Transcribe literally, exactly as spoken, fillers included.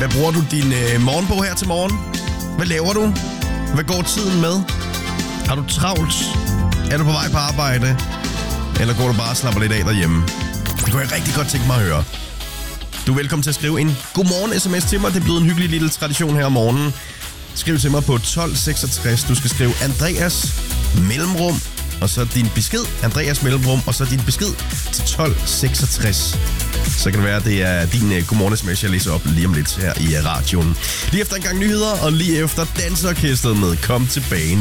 Hvad bruger du din øh, morgen på her til morgen? Hvad laver du? Hvad går tiden med? Har du travlt? Er du på vej på arbejde? Eller går du bare og slapper lidt af derhjemme? Det kunne jeg rigtig godt tænke mig at høre. Du er velkommen til at skrive en godmorgen sms til mig. Det er blevet en hyggelig lille tradition her om morgenen. Skriv til mig på tolv seksogtres. Du skal skrive Andreas mellemrum, og så din besked, Andreas mellemrum, og så din besked til tolv seksogtres. Så kan det være, at det er din uh, godmorgen sms, jeg læser op lige om lidt her i uh, radioen. Lige efter en gang nyheder, og lige efter Danseorkestret med Kom tilbage nu.